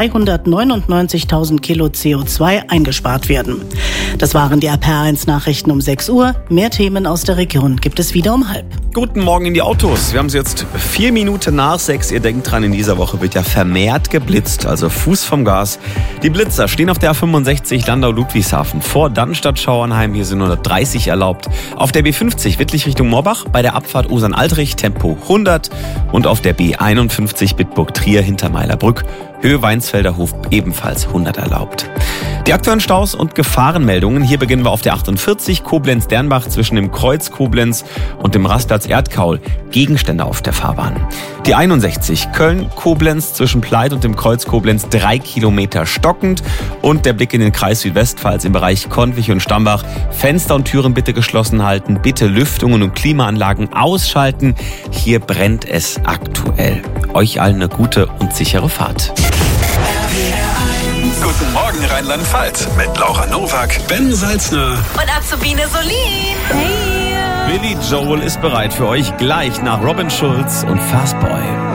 399.000 Kilo CO2 eingespart werden. Das waren die RPR1-Nachrichten um 6 Uhr. Mehr Themen aus der Region gibt es wieder um 5:30. Guten Morgen in die Autos. Wir haben es jetzt 4 Minuten nach 6. Ihr denkt dran, in dieser Woche wird ja vermehrt geblitzt, also Fuß vom Gas. Die Blitzer stehen auf der A65 Landau-Ludwigshafen vor Dannstatt-Schauernheim. Hier sind 130 erlaubt. Auf der B50 Wittlich Richtung Morbach bei der Abfahrt Usern-Altrich Tempo 100 und auf der B51 Bitburg-Trier hinter Meilerbrück Höhe Weinsfelder Hof ebenfalls 100 erlaubt. Die aktuellen Staus und Gefahrenmeldungen. Hier beginnen wir auf der 48 Koblenz-Dernbach zwischen dem Kreuz Koblenz und dem Rastplatz Erdkaul. Gegenstände auf der Fahrbahn. Die 61 Köln-Koblenz zwischen Pleit und dem Kreuz Koblenz 3 Kilometer stockend. Und der Blick in den Kreis Südwestpfalz im Bereich Konwich und Stambach. Fenster und Türen bitte geschlossen halten. Bitte Lüftungen und Klimaanlagen ausschalten. Hier brennt es aktuell. Euch allen eine gute und sichere Fahrt. Guten Morgen Rheinland-Pfalz mit Laura Nowak, Ben Salzner und Azubine Solin. Hey. Billy Joel ist bereit für euch gleich nach Robin Schulz und Fastboy.